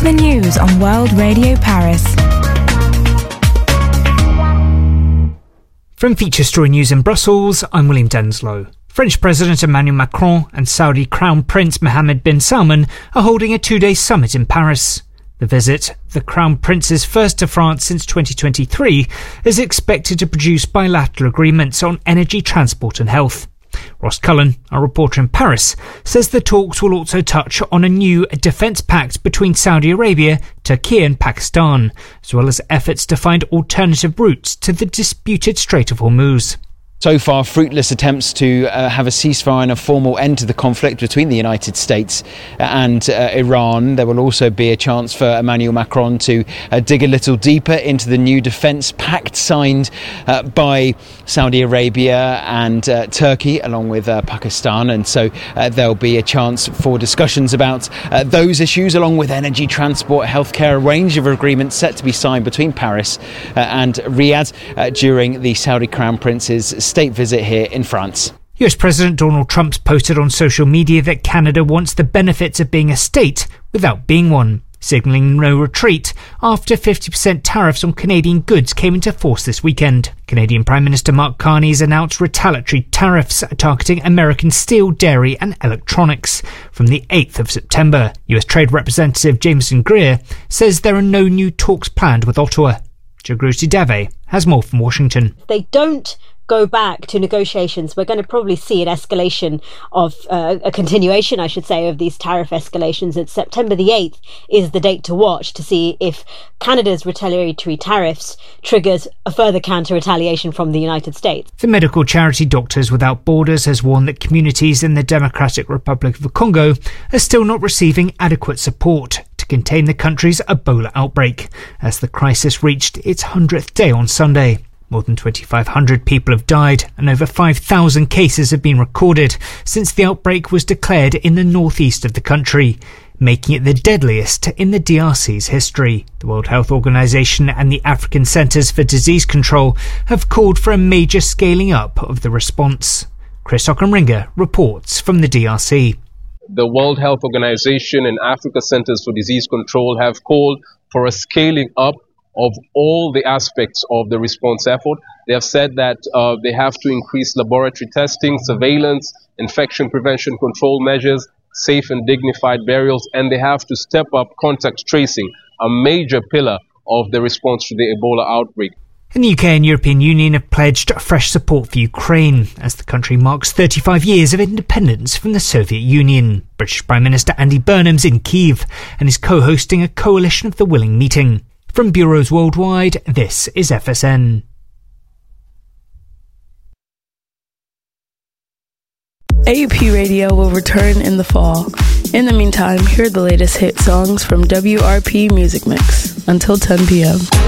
to the news on World Radio Paris. From Feature Story News in Brussels, I'm William Denslow. French President Emmanuel Macron and Saudi Crown Prince Mohammed bin Salman are holding a two-day summit in Paris. The visit, the Crown Prince's first to France since 2023, is expected to produce bilateral agreements on energy, transport and health. Ross Cullen, our reporter in Paris, says the talks will also touch on a new defence pact between Saudi Arabia, Turkey and Pakistan, as well as efforts to find alternative routes to the disputed Strait of Hormuz. So far, fruitless attempts to have a ceasefire and a formal end to the conflict between the United States and Iran. There will also be a chance for Emmanuel Macron to dig a little deeper into the new defence pact signed by Saudi Arabia and Turkey, along with Pakistan. And so there'll be a chance for discussions about those issues, along with energy, transport, healthcare, a range of agreements set to be signed between Paris and Riyadh during the Saudi Crown Prince's state visit here in France. US President Donald Trump's posted on social media that Canada wants the benefits of being a state without being one, signalling no retreat after 50% tariffs on Canadian goods came into force this weekend. Canadian Prime Minister Mark Carney has announced retaliatory tariffs targeting American steel, dairy and electronics from the 8th of September. US Trade Representative Jameson Greer says there are no new talks planned with Ottawa. Jagruti Dave has more from Washington. They don't go back to negotiations. We're going to probably see an escalation of a continuation, I should say, of these tariff escalations. And September the 8th is the date to watch to see if Canada's retaliatory tariffs triggers a further counter-retaliation from the United States. The medical charity Doctors Without Borders has warned that communities in the Democratic Republic of the Congo are still not receiving adequate support to contain the country's Ebola outbreak, as the crisis reached its 100th day on Sunday. More than 2,500 people have died and over 5,000 cases have been recorded since the outbreak was declared in the northeast of the country, making it the deadliest in the DRC's history. The World Health Organization and the African Centers for Disease Control have called for a major scaling up of the response. Chris Ockenringer reports from the DRC. The World Health Organization and Africa Centers for Disease Control have called for a scaling up of all the aspects of the response effort. They have said that they have to increase laboratory testing, surveillance, infection prevention control measures, safe and dignified burials, and they have to step up contact tracing, a major pillar of the response to the Ebola outbreak. And the UK and European Union have pledged fresh support for Ukraine as the country marks 35 years of independence from the Soviet Union. British Prime Minister Andy Burnham's in Kyiv and is co-hosting a coalition of the willing meeting. From bureaus worldwide, this is FSN. AUP Radio will return in the fall. In the meantime, here are the latest hit songs from WRP Music Mix. Until 10 p.m.